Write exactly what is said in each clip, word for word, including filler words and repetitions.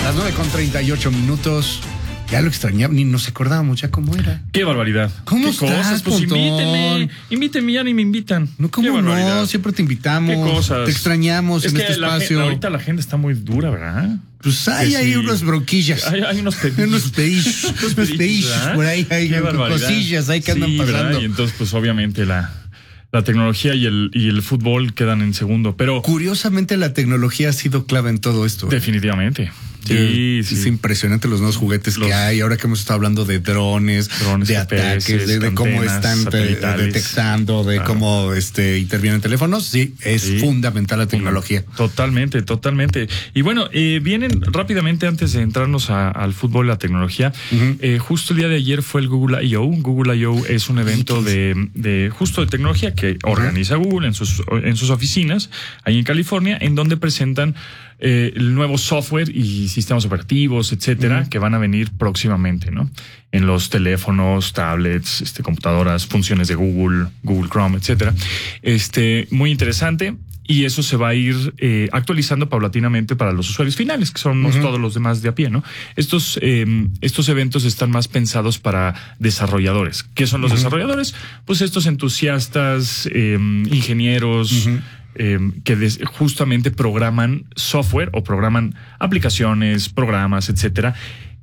Las nueve con treinta y ocho minutos. Ya lo extrañaba, ni nos acordábamos ya cómo era. Qué barbaridad. ¿Cómo ¿Qué estás, cosas? Pues Pontón? invítenme. Invítenme, ya ni me invitan. No, ¿cómo no? Siempre te invitamos. ¿Qué cosas? Te extrañamos es en que este la espacio. Gente, ahorita la agenda está muy dura, ¿verdad? Pues hay Que ahí sí. unas bronquillas. Hay, hay unos pedillos. unos pedillos. unos pedillos por ahí. Hay Qué barbaridad. cosillas ahí que Sí, andan pasando. ¿verdad? Y entonces, pues obviamente la... La tecnología y el, y el fútbol quedan en segundo, pero... Curiosamente la tecnología ha sido clave en todo esto. Definitivamente. Sí, es, sí. Es impresionante los nuevos juguetes Los, que hay. Ahora que hemos estado hablando de drones, drones de G P S, ataques, de, de cómo están detectando, de claro. cómo este, intervienen teléfonos. Sí, es sí. fundamental la tecnología. Totalmente, totalmente. Y bueno, eh, vienen rápidamente antes de entrarnos a, al fútbol, la tecnología. Uh-huh. eh, justo el día de ayer fue el Google I O Google I O es un evento de, de justo de tecnología que uh-huh. organiza Google en sus, en sus oficinas ahí en California, en donde presentan Eh, el nuevo software y sistemas operativos, etcétera, uh-huh. que van a venir próximamente, ¿no? En los teléfonos, tablets, este, computadoras, funciones de Google, Google Chrome, etcétera. Este, muy interesante. Y eso se va a ir eh, actualizando paulatinamente para los usuarios finales, que somos uh-huh. todos los demás de a pie, ¿no? Estos, eh, estos eventos están más pensados para desarrolladores. ¿Qué son los uh-huh. desarrolladores? Pues estos entusiastas, eh, ingenieros, uh-huh. Eh, que des, justamente programan software o programan aplicaciones, programas, etcétera,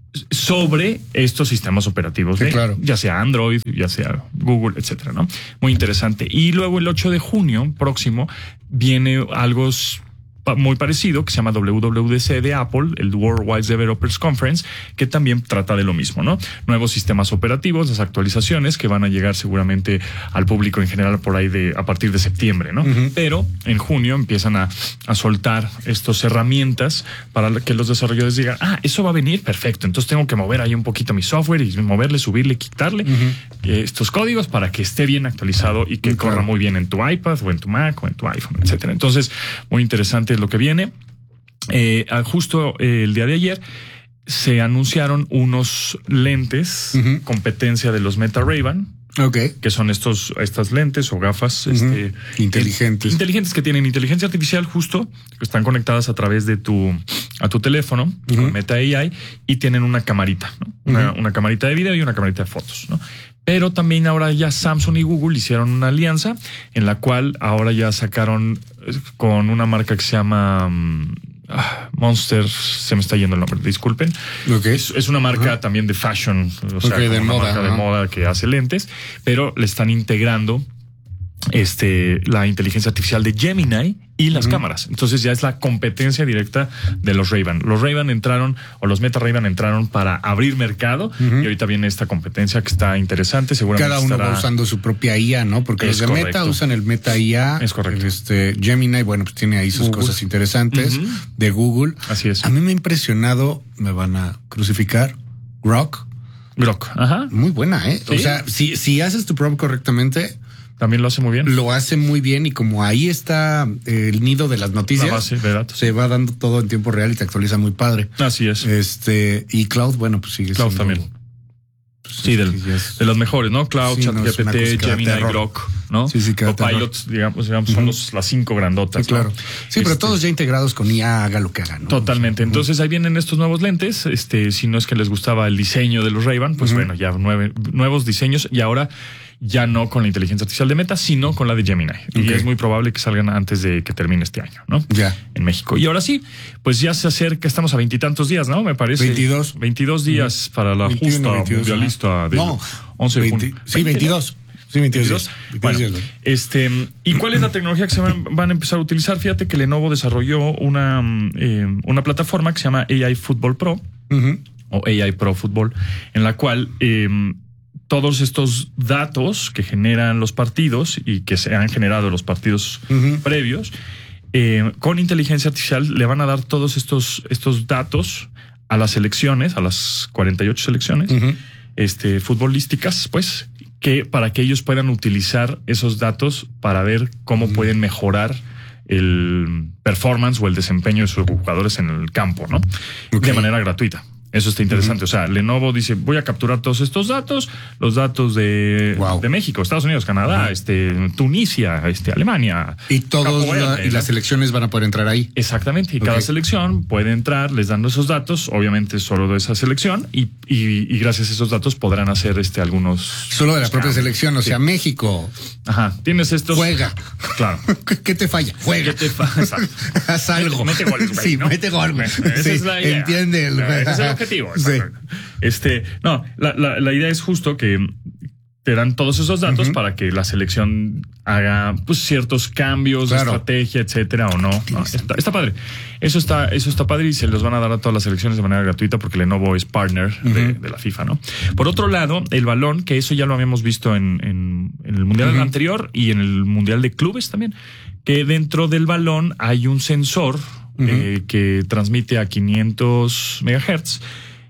sobre estos sistemas operativos, sí, de, claro. ya sea Android, ya sea Google, etcétera, ¿no? Muy interesante. Y luego el ocho de junio próximo viene algo muy parecido que se llama W W D C de Apple, el Worldwide Developers Conference, que también trata de lo mismo, ¿no? Nuevos sistemas operativos, las actualizaciones que van a llegar seguramente al público en general por ahí de a partir de septiembre, ¿no? Uh-huh. Pero en junio empiezan a, a soltar estas herramientas para que los desarrolladores digan, ah, eso va a venir, perfecto, entonces tengo que mover ahí un poquito mi software y moverle, subirle, quitarle uh-huh. eh, estos códigos para que esté bien actualizado y que claro. corra muy bien en tu iPad o en tu Mac o en tu iPhone, etcétera. Entonces, muy interesante lo que viene. Eh, justo eh, el día de ayer se anunciaron unos lentes, uh-huh. competencia de los Meta Ray-Ban, okay. que son estos estas lentes o gafas uh-huh. este, inteligentes. Eh, inteligentes que tienen inteligencia artificial justo, que están conectadas a través de tu a tu teléfono uh-huh. con Meta A I y tienen una camarita, ¿no? Una, uh-huh. una camarita de video y una camarita de fotos, ¿no? Pero también ahora ya Samsung y Google hicieron una alianza en la cual ahora ya sacaron con una marca que se llama um, Monster, se me está yendo el nombre, disculpen. Okay. Es, es una marca uh-huh. también de fashion, o sea, okay, de una moda, marca uh-huh. de moda que hace lentes, pero le están integrando este la inteligencia artificial de Gemini y las uh-huh. cámaras. Entonces ya es la competencia directa de los Ray-Ban. Los Ray-Ban entraron, o los Meta Ray-Ban entraron para abrir mercado uh-huh. y ahorita viene esta competencia que está interesante. Seguramente cada uno estará... va usando su propia I A, ¿no? Porque es los de correcto. Meta usan el Meta I A. Es correcto. Este Gemini, bueno, pues tiene ahí sus Google. Cosas interesantes uh-huh. de Google. Así es. A mí me ha impresionado, me van a crucificar, Grok. Grok, ajá. Muy buena, ¿eh? ¿Sí? O sea, si, si haces tu prompt correctamente... También lo hace muy bien. Lo hace muy bien y como ahí está el nido de las noticias, la base de datos. Se va dando todo en tiempo real y te actualiza muy padre. Así es. Este y Cloud, bueno, pues sigue Cloud siendo, también. Pues, sí, del, es, de los mejores, ¿no? Cloud, sí, ChatGPT, no, Gemini, Grok, ¿no? Sí, sí, o Pilots, digamos, digamos uh-huh. son los, las cinco grandotas. Sí, claro. ¿no? Sí, este, pero todos ya integrados con I A, haga lo que haga, ¿no? Totalmente. Entonces uh-huh. ahí vienen estos nuevos lentes. Este, si no es que les gustaba el diseño de los Ray-Ban, pues uh-huh. bueno, ya nueve, nuevos diseños y ahora ya no con la inteligencia artificial de Meta, sino con la de Gemini. Okay. Y es muy probable que salgan antes de que termine este año, ¿no? Ya. En México. Y ahora sí, pues ya se acerca, estamos a veintitantos días, ¿no? Me parece. veintidós. veintidós días uh-huh. para la veintiuno, justa veintidós, mundialista ¿no? de no, once de junio. Sí, veintidós. Sí, veintidós. Bueno, este, ¿y cuál es la tecnología que se van, van a empezar a utilizar? Fíjate que Lenovo desarrolló una, eh, una plataforma que se llama A I Football Pro uh-huh. o A I Pro Football, en la cual eh, todos estos datos que generan los partidos y que se han generado los partidos uh-huh. previos, eh, con inteligencia artificial le van a dar todos estos, estos datos a las selecciones, a las cuarenta y ocho selecciones uh-huh. este, futbolísticas, pues, que para que ellos puedan utilizar esos datos para ver cómo uh-huh. pueden mejorar el performance o el desempeño de sus jugadores en el campo, ¿no? Okay. De manera gratuita. Eso está interesante. Uh-huh. O sea, Lenovo dice, voy a capturar todos estos datos, los datos de, wow. de México, Estados Unidos, Canadá, uh-huh. este, Tunisia, este, Alemania. Y todos la, y las selecciones van a poder entrar ahí. Exactamente. Y okay. cada selección puede entrar, les dando esos datos, obviamente solo de esa selección, y, y, y gracias a esos datos podrán hacer este algunos. Solo de la propia selección, o sea, sí. México. Ajá. Tienes estos. Juega. Claro. ¿Qué te falla? Juega. ¿Qué te falla? Exacto. Haz algo. Mete, mete goles, güey, sí, ¿no? mete gol. Esa sí, es la idea. Entiende. El... Ese es el objetivo. Sí. Este, no, la, la, la idea es justo que te dan todos esos datos uh-huh. para que la selección haga pues ciertos cambios claro. de estrategia, etcétera, o no. no está, está padre. Eso está, eso está padre y se los van a dar a todas las selecciones de manera gratuita porque Lenovo es partner uh-huh. de, de la FIFA, ¿no? Por otro lado, el balón, que eso ya lo habíamos visto en, en, en el Mundial uh-huh. anterior y en el Mundial de Clubes también, que dentro del balón hay un sensor uh-huh. eh, que transmite a quinientos megahertz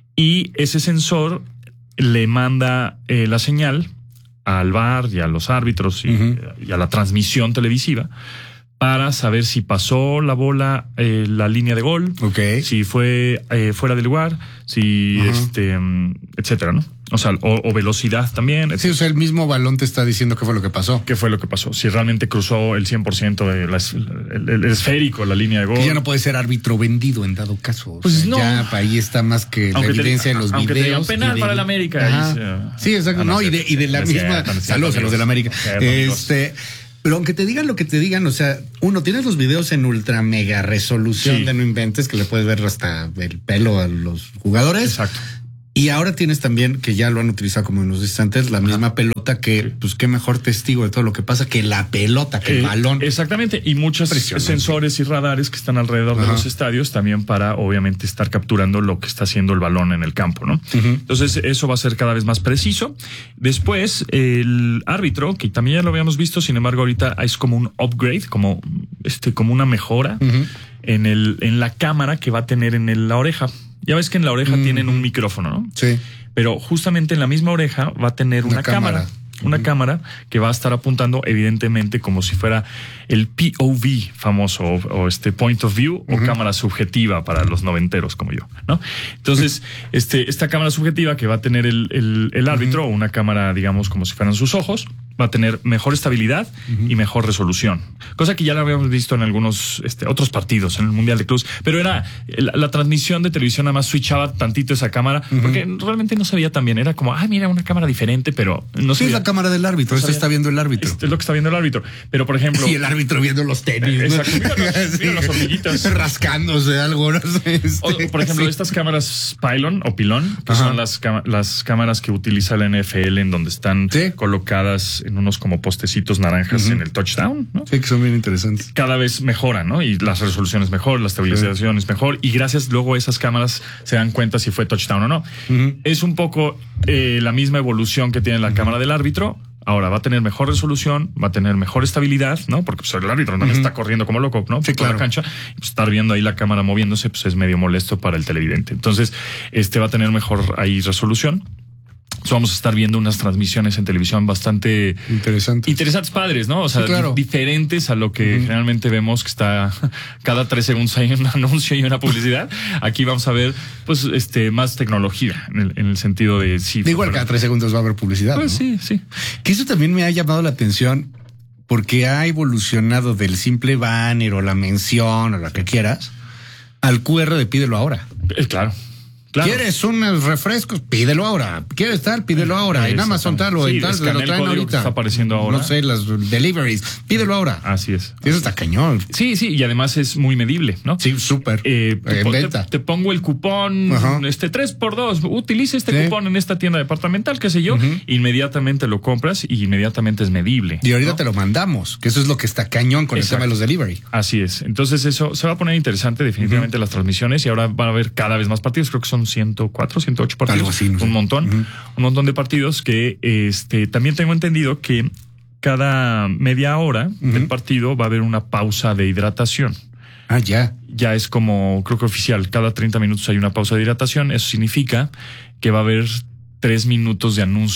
y ese sensor le manda eh, la señal al V A R y a los árbitros y, uh-huh. y a la transmisión televisiva para saber si pasó la bola, eh, la línea de gol, okay. si fue eh, fuera del lugar, si uh-huh. este, etcétera, ¿no? O sea, o, o velocidad también. Etcétera. Sí, o sea, el mismo balón te está diciendo qué fue lo que pasó. ¿Qué fue lo que pasó? Si realmente cruzó el cien por ciento de la, el, el esférico, la línea de gol. Que ya no puede ser árbitro vendido en dado caso. O pues sea, no. Ya ahí está más que aunque la evidencia te, en los aunque videos. Aunque te digan penal de, para el América. Se, sí, exacto. Ah, no, no y, de, y de la misma. Saludos a los del América. Este... Pero aunque te digan lo que te digan, o sea, uno, tienes los videos en ultra mega resolución sí. de no inventes, que le puedes ver hasta el pelo a los jugadores. Exacto. Y ahora tienes también, que ya lo han utilizado como en los instantes, la misma Ajá. pelota que, sí. pues qué mejor testigo de todo lo que pasa que la pelota, que eh, el balón. Exactamente. Y muchos sensores y radares que están alrededor Ajá. de los estadios también para, obviamente, estar capturando lo que está haciendo el balón en el campo, ¿no? Uh-huh. Entonces, eso va a ser cada vez más preciso. Después, el árbitro, que también ya lo habíamos visto, sin embargo, ahorita es como un upgrade, como, este, como una mejora uh-huh. en el, en la cámara que va a tener en el, la oreja. Ya ves que en la oreja mm. tienen un micrófono, ¿no? Sí. Pero justamente en la misma oreja va a tener una, una cámara. cámara. Una uh-huh. cámara que va a estar apuntando evidentemente como si fuera el P O V famoso o, o este point of view uh-huh. o cámara subjetiva para los noventeros como yo, ¿no? Entonces, este, esta cámara subjetiva que va a tener el, el, el árbitro uh-huh. o una cámara, digamos, como si fueran sus ojos, va a tener mejor estabilidad uh-huh. y mejor resolución. Cosa que ya la habíamos visto en algunos este, otros partidos, en el Mundial de Clubes. Pero era la, la transmisión de televisión, nada más switchaba tantito esa cámara, uh-huh. porque realmente no se veía tan bien. Era como, ah, mira, una cámara diferente, pero no se sí, veía. Es la cámara del árbitro, no esto está viendo el árbitro. Esto es lo que está viendo el árbitro. Pero, por ejemplo... Y el árbitro viendo los tenis. Exacto. Mira, los, mira las hormiguitas. Rascándose algo, no sé. Este, o, por ejemplo, sí. estas cámaras Pylon o Pilón, que Ajá. son las, las cámaras que utiliza la N F L en donde están ¿Sí? colocadas en unos como postecitos naranjas uh-huh. en el touchdown, ¿no? Sí, que son bien interesantes. Cada vez mejoran, ¿no? Y las resoluciones mejor, la estabilización sí. es mejor. Y gracias luego esas cámaras se dan cuenta si fue touchdown o no. Uh-huh. Es un poco eh, la misma evolución que tiene la uh-huh. cámara del árbitro. Ahora va a tener mejor resolución, va a tener mejor estabilidad, ¿no? Porque pues, el árbitro no uh-huh. está corriendo como loco, ¿no? Sí, claro. La cancha, pues, estar viendo ahí la cámara moviéndose, pues es medio molesto para el televidente. Entonces, este va a tener mejor ahí resolución. So, vamos a estar viendo unas transmisiones en televisión bastante interesantes, interesantes padres, ¿no? O sea, sí, claro. di- diferentes a lo que uh-huh. generalmente vemos que está cada tres segundos hay un anuncio y una publicidad. Aquí vamos a ver, pues, este, más tecnología en el, en el sentido de sí. Igual cada tres segundos va a haber publicidad. Pues ¿no? sí, sí. Que eso también me ha llamado la atención porque ha evolucionado del simple banner o la mención o lo que quieras al Q R de pídelo ahora. Eh, claro. Claro. ¿Quieres unos refrescos? Pídelo ahora. ¿Quieres tal? Pídelo ahora. En Amazon tal o en tal, se lo traen ahorita. Está apareciendo ahora. No sé, las deliveries. Pídelo ahora. Así es. Eso está cañón. Sí, sí, y además es muy medible, ¿no? Sí, súper. Eh, en te, venta. Te, te pongo el cupón, Ajá. este tres por dos. Utiliza este sí. cupón en esta tienda departamental, qué sé yo. Uh-huh. Inmediatamente lo compras y inmediatamente es medible. Y ahorita ¿no? te lo mandamos, que eso es lo que está cañón con Exacto. el tema de los delivery. Así es. Entonces eso se va a poner interesante definitivamente uh-huh. las transmisiones y ahora van a haber cada vez más partidos. Creo que son ciento cuatro, ciento ocho partidos. Algo así, no sé. Un montón. Uh-huh. Un montón de partidos que este también tengo entendido que cada media hora uh-huh. del partido va a haber una pausa de hidratación. Ah, ya. Ya es como, creo que oficial, cada treinta minutos hay una pausa de hidratación. Eso significa que va a haber tres minutos de anuncio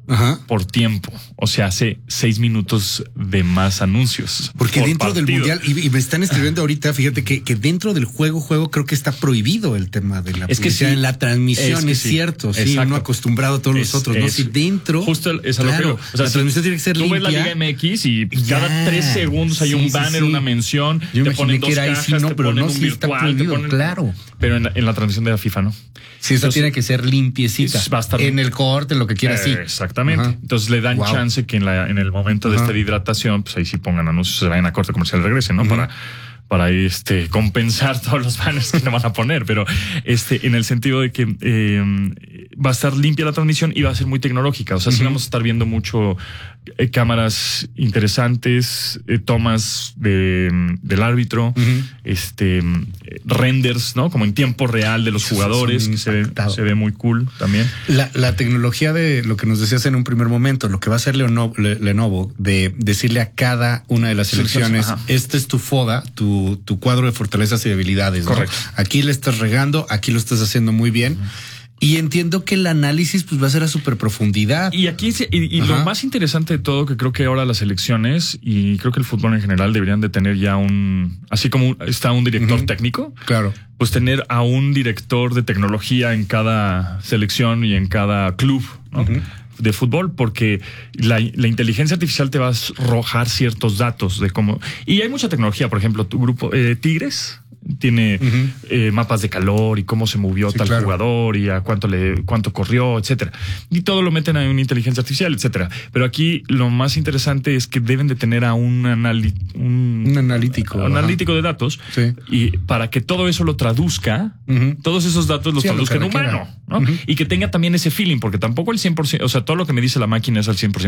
Ajá. por tiempo. O sea, hace seis minutos de más anuncios. Porque por dentro partido. del mundial, y, y me están escribiendo ahorita, fíjate que, que dentro del juego, juego, creo que está prohibido el tema de la es que sí, en la transmisión, es, que es sí. cierto. Sí, exacto. uno acostumbrado a todos es, los otros, ¿no? Si dentro. Justo es a claro, lo que o sea, la transmisión tiene que ser tú limpia. Tú ves la Liga M X y ya, cada tres segundos hay sí, un banner, sí, sí. una mención. Yo te ponen dos que era cajas, ahí, sí, no, te pero ponen no, un sí virtual, está prohibido, ponen, claro. Pero en la, en la transmisión de la FIFA, ¿no? Sí, eso Entonces, tiene que ser limpiecita. Va a estar en el corte, lo que quiera, eh, sí. Exactamente. Ajá. Entonces le dan wow. chance que en, la, en el momento de Ajá. esta hidratación, pues ahí sí pongan anuncios, se vayan a corte comercial y regresen, ¿no? Uh-huh. Para para este compensar todos los banners que le van a poner, pero este en el sentido de que eh, va a estar limpia la transmisión y va a ser muy tecnológica. O sea, uh-huh. sí vamos a estar viendo mucho eh, cámaras interesantes, eh, tomas de, del árbitro, uh-huh. este eh, renders, ¿no? Como en tiempo real de los jugadores, que se ve, se ve muy cool también. La, la tecnología de lo que nos decías en un primer momento, lo que va a hacer Lenovo, Lenovo de decirle a cada una de las selecciones, Ajá. esta es tu FODA, tu Tu, tu cuadro de fortalezas y debilidades. Correcto. ¿no? Aquí le estás regando, aquí lo estás haciendo muy bien. Uh-huh. Y entiendo que el análisis pues va a ser a súper profundidad. Y aquí y, y lo más interesante de todo, que creo que ahora las elecciones y creo que el fútbol en general deberían de tener ya un, así como está un director uh-huh. técnico. Claro. Pues tener a un director de tecnología en cada selección y en cada club, ¿no? Uh-huh. de fútbol, porque la, la inteligencia artificial te va a arrojar ciertos datos de cómo... Y hay mucha tecnología, por ejemplo, tu grupo eh, Tigres tiene uh-huh. eh, mapas de calor y cómo se movió sí, tal claro. jugador y a cuánto le cuánto corrió, etcétera. Y todo lo meten a una inteligencia artificial, etcétera. Pero aquí lo más interesante es que deben de tener a un, anali- un, un analítico, un analítico de datos sí. y para que todo eso lo traduzca, uh-huh. todos esos datos los sí, traduzca en humano, ¿no? Uh-huh. Y que tenga también ese feeling, porque tampoco el cien por ciento, o sea, todo lo que me dice la máquina es al cien por ciento